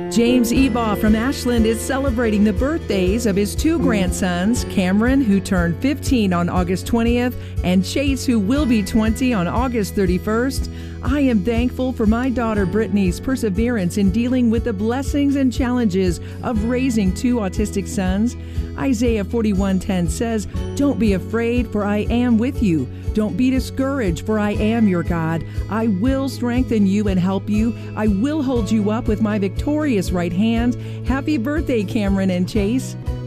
James Ebaugh from Ashland is celebrating the birthdays of his two grandsons, Cameron, who turned 15 on August 20th, and Chase, who will be 20 on August 31st. I am thankful for my daughter Brittany's perseverance in dealing with the blessings and challenges of raising two autistic sons. Isaiah 41:10 says, "Don't be afraid, for I am with you. Don't be discouraged, for I am your God. I will strengthen you and help you. I will hold you up with my victorious right hand." Happy birthday, Cameron and Chase.